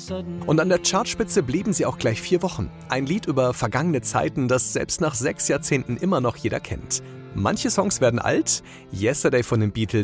Und an der Chartspitze blieben sie auch gleich 4 Wochen. Ein Lied über vergangene Zeiten, das selbst nach 6 Jahrzehnten immer noch jeder kennt. Manche Songs werden alt. Yesterday von den Beatles